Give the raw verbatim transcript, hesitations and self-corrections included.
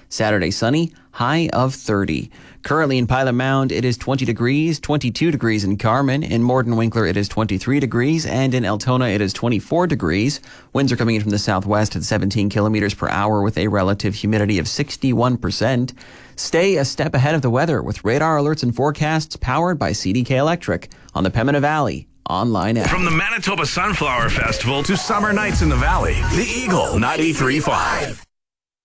Saturday, sunny, high of thirty. Currently in Pilot Mound, it is twenty degrees, twenty-two degrees in Carmen. In Morden Winkler, it is twenty-three degrees, and in Altona, it is twenty-four degrees. Winds are coming in from the southwest at seventeen kilometers per hour with a relative humidity of sixty-one percent. Stay a step ahead of the weather with radar alerts and forecasts powered by C D K Electric on the Pembina Valley online app. From the Manitoba Sunflower Festival to summer nights in the valley, the Eagle ninety-three point five.